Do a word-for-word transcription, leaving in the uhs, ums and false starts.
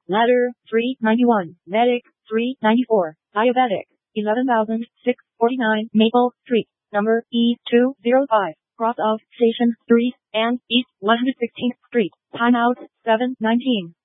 Ladder, three ninety-one. Medic, three ninety-four. Diabetic, eleven thousand six hundred forty-nine. Maple Street, number E two oh five. Cross of Station three and East one hundred sixteenth Street. Timeout, seven nineteen.